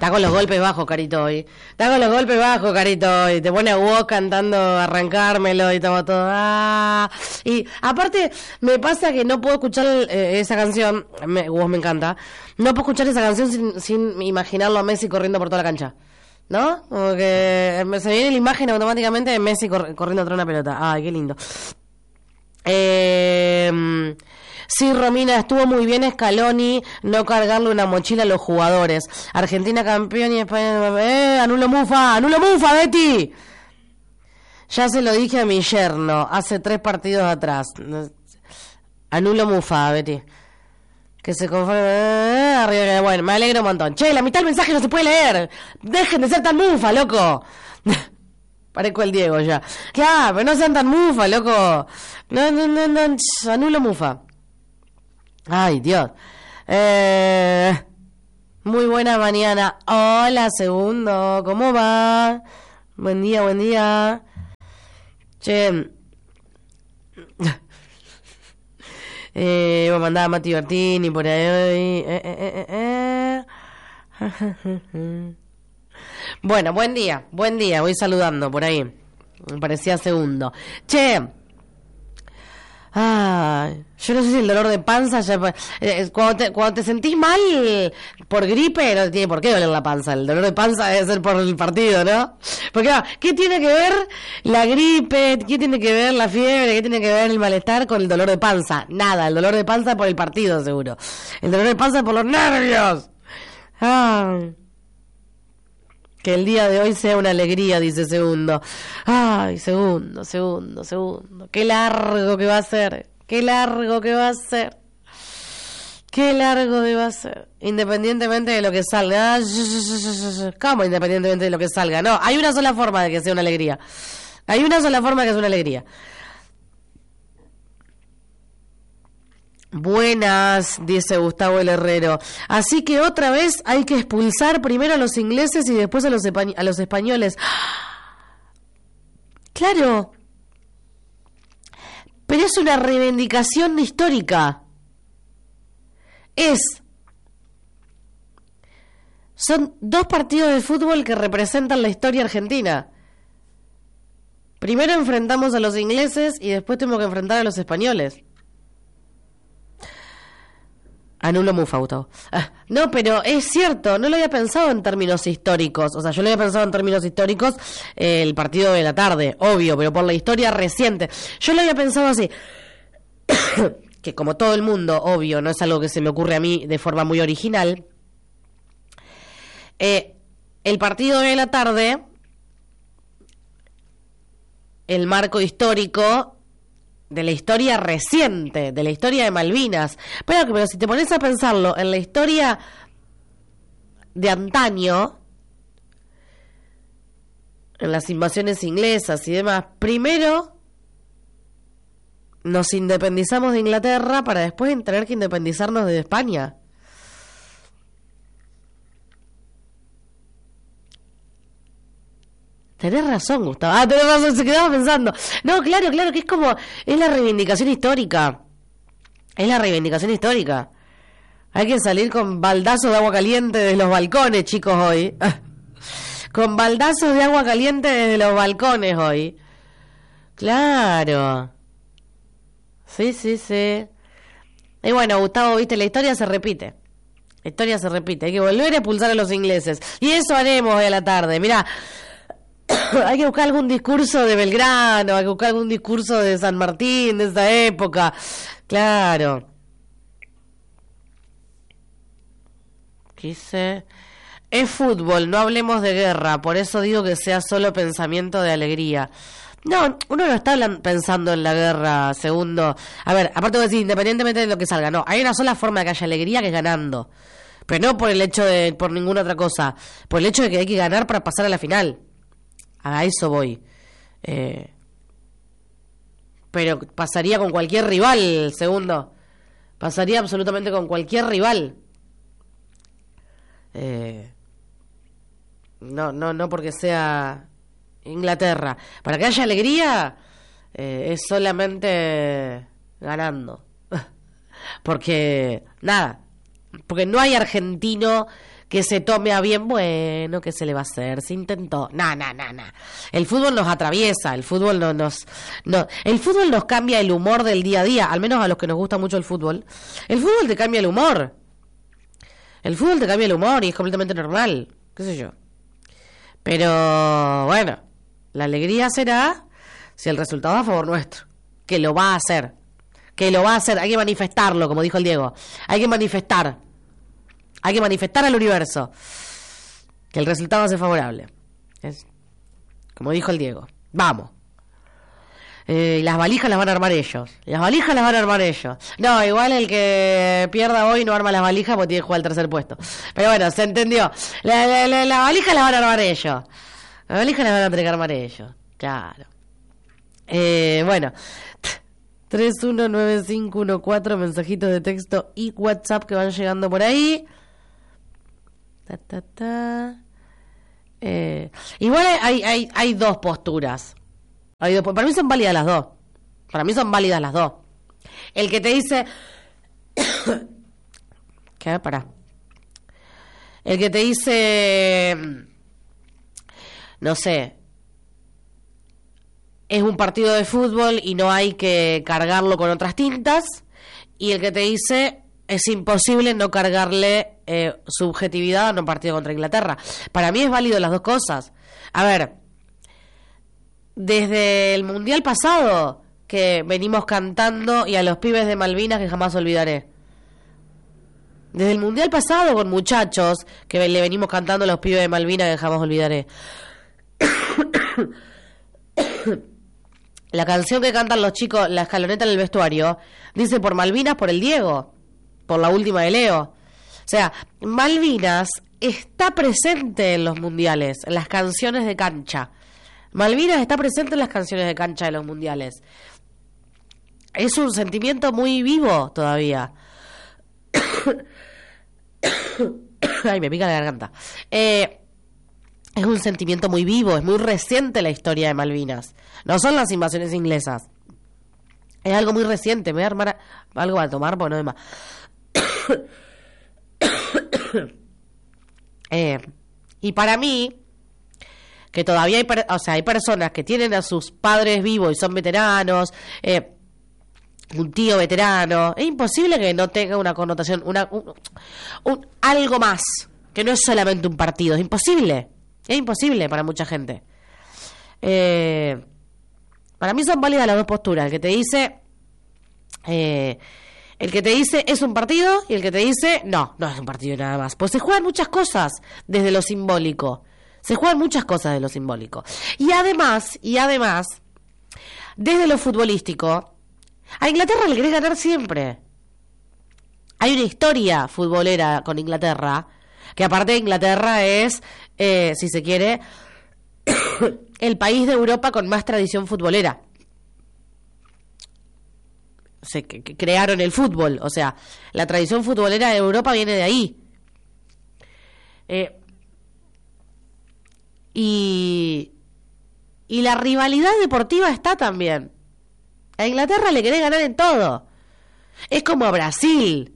Está con los golpes bajos, Carito, hoy. Está con los golpes bajos, Carito, hoy. Te pone a vos cantando Arrancármelo y todo. Y aparte, me pasa que no puedo escuchar esa canción. Vos me encanta. No puedo escuchar esa canción sin imaginarlo a Messi corriendo por toda la cancha. ¿No? Como que se me viene la imagen automáticamente de Messi corriendo atrás de una pelota. Ay, qué lindo. Sí, Romina, estuvo muy bien Scaloni no cargarle una mochila a los jugadores. Argentina campeón y España... ¡Anulo Mufa! ¡Betty! Ya se lo dije a mi yerno hace 3 partidos atrás. Anulo Mufa, Betty. Que se conforme... arriba, bueno, me alegro un montón. Che, la mitad del mensaje no se puede leer. Dejen de ser tan mufa, loco. Parezco el Diego ya. Claro, pero no sean tan mufa, loco. No, anulo Mufa. Ay, Dios. Muy buena mañana. Hola, segundo. ¿Cómo va? Buen día. Che. Voy a mandar a Mati Bertini por ahí. Bueno, buen día. Voy saludando por ahí. Me parecía segundo. Che. Yo no sé si el dolor de panza cuando te sentís mal por gripe no tiene por qué doler la panza. El dolor de panza debe ser por el partido, ¿no? Porque ¿qué tiene que ver la gripe? ¿Qué tiene que ver la fiebre? ¿Qué tiene que ver el malestar con el dolor de panza? Nada, el dolor de panza por el partido seguro. El dolor de panza por los nervios. Que el día de hoy sea una alegría, dice Segundo. Ay, Segundo. Qué largo que va a ser. Independientemente de lo que salga. ¿Cómo independientemente de lo que salga? No, hay una sola forma de que sea una alegría. Buenas, dice Gustavo el Herrero. Así que otra vez hay que expulsar primero a los ingleses y después a los españoles. Claro. Pero es una reivindicación histórica. Son 2 partidos de fútbol que representan la historia argentina. Primero enfrentamos a los ingleses y después tenemos que enfrentar a los españoles. Anulo Mufa, Gustavo. No, pero es cierto, no lo había pensado en términos históricos. O sea, yo lo había pensado en términos históricos el partido de la tarde, obvio, pero por la historia reciente. Yo lo había pensado así. Que como todo el mundo, obvio, no es algo que se me ocurre a mí de forma muy original. El partido de la tarde, el marco histórico de la historia reciente, de la historia de Malvinas. Pero si te pones a pensarlo, en la historia de antaño, en las invasiones inglesas y demás, primero nos independizamos de Inglaterra para después tener que independizarnos de España. Tenés razón, Gustavo. Tenés razón, se quedaba pensando. No, claro, que es la reivindicación histórica. Hay que salir con baldazos de agua caliente desde los balcones, chicos, hoy. Con baldazos de agua caliente desde los balcones hoy. Claro. Sí. Y bueno, Gustavo, viste, la historia se repite. Hay que volver a expulsar a los ingleses. Y eso haremos hoy a la tarde. Mirá. Hay que buscar algún discurso de Belgrano, hay que buscar algún discurso de San Martín, de esa época. Claro. Quise... Es fútbol, no hablemos de guerra, por eso digo que sea solo pensamiento de alegría. No, uno no está pensando en la guerra, Segundo. A ver, aparte de decir, independientemente de lo que salga, no, hay una sola forma de que haya alegría, que es ganando. Pero no por el hecho por ninguna otra cosa, por el hecho de que hay que ganar para pasar a la final. A eso voy. Pero pasaría con cualquier rival, Segundo. Pasaría absolutamente con cualquier rival. No porque sea Inglaterra. Para que haya alegría, es solamente ganando. Porque no hay argentino que se tome a bien, bueno, ¿qué se le va a hacer? Se intentó. No. El fútbol nos atraviesa, el fútbol el fútbol nos cambia el humor del día a día, al menos a los que nos gusta mucho el fútbol. El fútbol te cambia el humor. El fútbol te cambia el humor y es completamente normal, qué sé yo. Pero bueno, la alegría será si el resultado es a favor nuestro, que lo va a hacer. Hay que manifestarlo, como dijo el Diego. Hay que manifestar al universo que el resultado va a ser favorable. Como dijo el Diego. Vamos. Las valijas las van a armar ellos. No, igual el que pierda hoy no arma las valijas porque tiene que jugar al tercer puesto. Pero bueno, se entendió. Las valijas las van a armar ellos. Las valijas las van a tener que armar ellos. Claro. Bueno. 319514, mensajitos de texto y WhatsApp que van llegando por ahí. Igual hay dos posturas. Para mí son válidas las dos. El que te dice ¿qué? El que te dice, no sé, es un partido de fútbol y no hay que cargarlo con otras tintas, y el que te dice es imposible no cargarle subjetividad a un partido contra Inglaterra. Para mí es válido las dos cosas. A ver, desde el Mundial pasado que venimos cantando y a los pibes de Malvinas que jamás olvidaré. Desde el Mundial pasado con muchachos que le venimos cantando a los pibes de Malvinas que jamás olvidaré. La canción que cantan los chicos, la escaloneta en el vestuario, dice por Malvinas, por el Diego, por la última de Leo. O sea, Malvinas está presente en los mundiales, en las canciones de cancha. Malvinas está presente en las canciones de cancha de los mundiales. Es un sentimiento muy vivo todavía. Ay, me pica la garganta. Es un sentimiento muy vivo, es muy reciente la historia de Malvinas. No son las invasiones inglesas. Es algo muy reciente. Me voy a armar algo a tomar, porque no hay más. Y para mí, que todavía hay personas que tienen a sus padres vivos y son veteranos, un tío veterano, es imposible que no tenga una connotación, algo más, que no es solamente un partido, es imposible para mucha gente. Para mí son válidas las dos posturas, el que te dice es un partido y el que te dice no es un partido nada más, pues se juegan muchas cosas desde lo simbólico. Y además, desde lo futbolístico, a Inglaterra le querés ganar siempre. Hay una historia futbolera con Inglaterra, que aparte de Inglaterra es, si se quiere, el país de Europa con más tradición futbolera. Crearon el fútbol, o sea, la tradición futbolera de Europa viene de ahí. Y la rivalidad deportiva está también. A Inglaterra le querés ganar en todo. Es como a Brasil.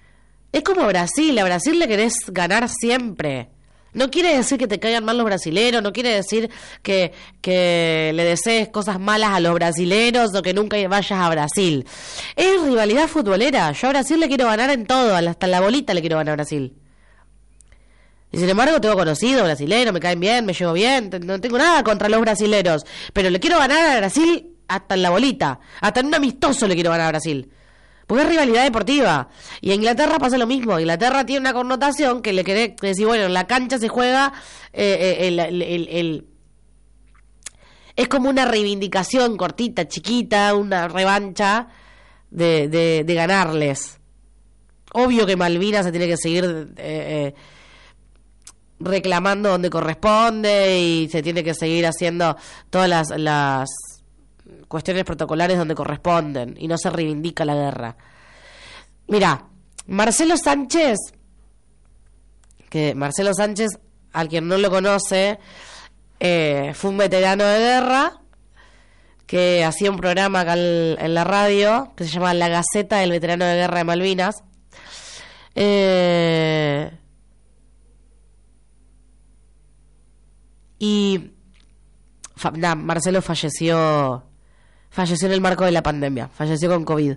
A Brasil le querés ganar siempre. No quiere decir que te caigan mal los brasileros, no quiere decir que le desees cosas malas a los brasileros o que nunca vayas a Brasil. Es rivalidad futbolera. Yo a Brasil le quiero ganar en todo, hasta en la bolita le quiero ganar a Brasil. Y sin embargo tengo conocidos brasileros, me caen bien, me llevo bien, no tengo nada contra los brasileros, pero le quiero ganar a Brasil hasta en la bolita, hasta en un amistoso le quiero ganar a Brasil. Porque es rivalidad deportiva. Y en Inglaterra pasa lo mismo. Inglaterra tiene una connotación que le querés decir, bueno, en la cancha se juega es como una reivindicación cortita, chiquita, una revancha de ganarles. Obvio que Malvinas se tiene que seguir reclamando donde corresponde y se tiene que seguir haciendo todas las cuestiones protocolares donde corresponden y no se reivindica la guerra. Mira, Marcelo Sánchez, al quien no lo conoce, fue un veterano de guerra que hacía un programa acá en la radio que se llama La Gaceta del Veterano de Guerra de Malvinas. Y Marcelo falleció en el marco de la pandemia, falleció con COVID.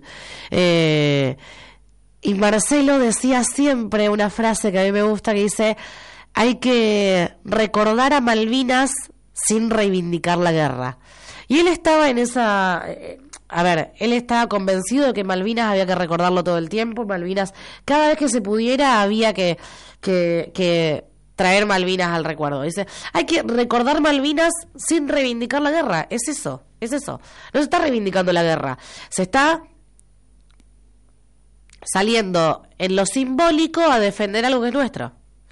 Y Marcelo decía siempre una frase que a mí me gusta, que dice: hay que recordar a Malvinas sin reivindicar la guerra. Y él estaba en esa... él estaba convencido de que Malvinas había que recordarlo todo el tiempo. Malvinas, cada vez que se pudiera, había que traer Malvinas al recuerdo. Dice, hay que recordar Malvinas sin reivindicar la guerra. Es eso. No se está reivindicando la guerra. Se está saliendo en lo simbólico a defender algo que es nuestro.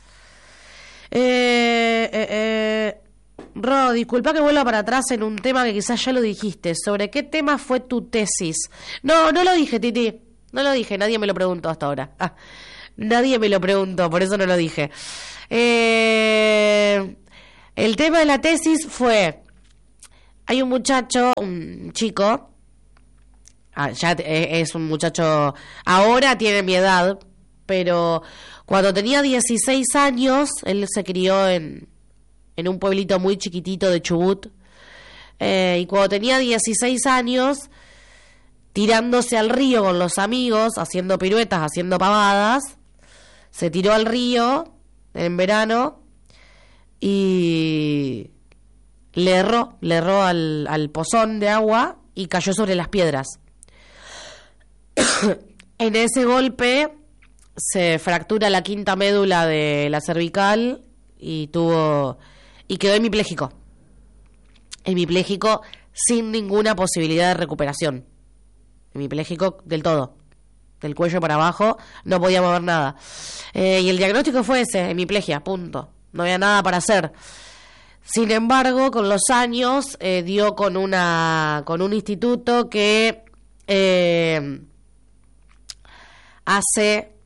Ro, disculpa que vuelva para atrás en un tema que quizás ya lo dijiste. ¿Sobre qué tema fue tu tesis? No lo dije, Titi. No lo dije, nadie me lo preguntó hasta ahora. Nadie me lo preguntó, por eso no lo dije. El tema de la tesis fue... Hay un chico, ya es un muchacho, ahora tiene mi edad, pero cuando tenía 16 años, él se crió en un pueblito muy chiquitito de Chubut, y cuando tenía 16 años, tirándose al río con los amigos, haciendo piruetas, haciendo pavadas, se tiró al río en verano y le erró al pozón de agua y cayó sobre las piedras. En ese golpe se fractura la quinta médula de la cervical y quedó hemipléjico sin ninguna posibilidad de recuperación, hemipléjico del todo, del cuello para abajo, no podía mover nada, y el diagnóstico fue ese, hemiplegia, punto, no había nada para hacer. Sin embargo, con los años dio con un instituto que hace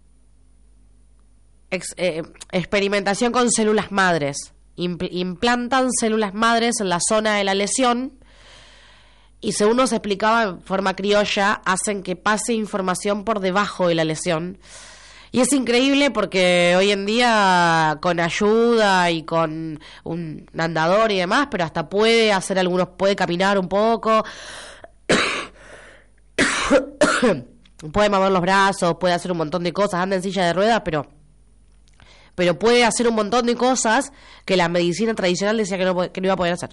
experimentación con células madres. Implantan células madres en la zona de la lesión y, según nos explicaba en forma criolla, hacen que pase información por debajo de la lesión. Y es increíble porque hoy en día, con ayuda y con un andador y demás, pero hasta puede caminar un poco, puede mover los brazos, puede hacer un montón de cosas, anda en silla de ruedas, pero puede hacer un montón de cosas que la medicina tradicional decía que no iba a poder hacer.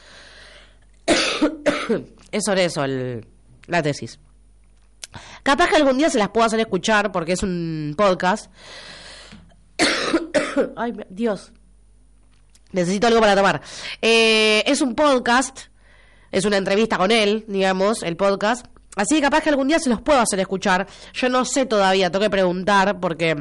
Es sobre eso la tesis. Capaz que algún día se las puedo hacer escuchar porque es un podcast. Ay, Dios. Necesito algo para tomar. Es un podcast. Es una entrevista con él, digamos, el podcast. Así que capaz que algún día se los puedo hacer escuchar. Yo no sé todavía, tengo que preguntar porque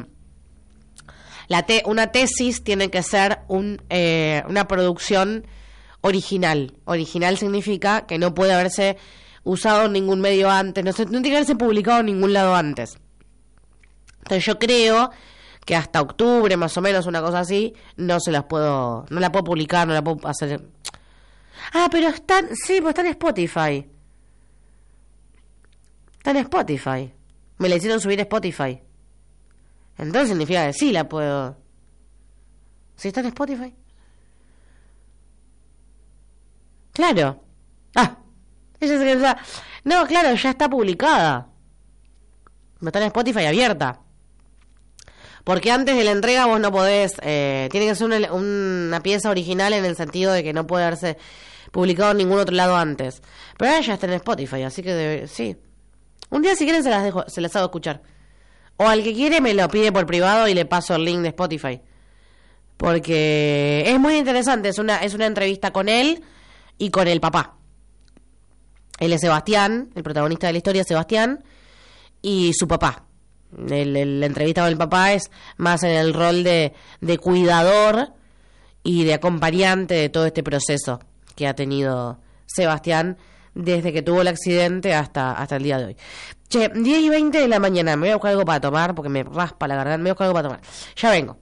una tesis tiene que ser una producción original. Original significa que no puede haberse usado en ningún medio antes, no tiene que haberse publicado en ningún lado antes. Entonces yo creo que hasta octubre, más o menos, una cosa así, no la puedo publicar, no la puedo hacer. Pero está en Spotify. Está en Spotify. Me la hicieron subir a Spotify. Entonces significa que sí la puedo. ¿Sí está en Spotify? Claro. No, claro, ya está publicada. No está en Spotify abierta. Porque antes de la entrega vos no podés... tiene que ser una pieza original en el sentido de que no puede haberse publicado en ningún otro lado antes. Pero ahora ya está en Spotify, así que sí. Un día si quieren se las hago escuchar. O al que quiere me lo pide por privado y le paso el link de Spotify. Porque es muy interesante, es una entrevista con él y con el papá. Él es Sebastián, el protagonista de la historia es Sebastián, y su papá. La entrevista con el papá es más en el rol de cuidador y de acompañante de todo este proceso que ha tenido Sebastián desde que tuvo el accidente hasta el día de hoy. 10:20 de la mañana, me voy a buscar algo para tomar porque me raspa la garganta, me voy a buscar algo para tomar. Ya vengo.